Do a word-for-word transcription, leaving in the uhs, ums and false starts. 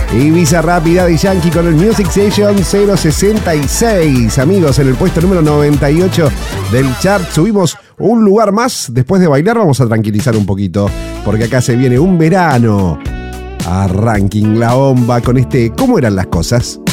Ibiza Rápida de Yankee con el Music Session cero sesenta y seis. Amigos, en el puesto número noventa y ocho del chart subimos un lugar más. Después de bailar vamos a tranquilizar un poquito, porque acá se viene un verano. A ranking La Bomba con este ¿Cómo eran las cosas?